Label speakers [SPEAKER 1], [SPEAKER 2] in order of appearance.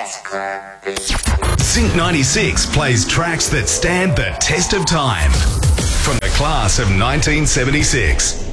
[SPEAKER 1] Zinc 96 plays tracks that stand the test of time. From the class of 1976.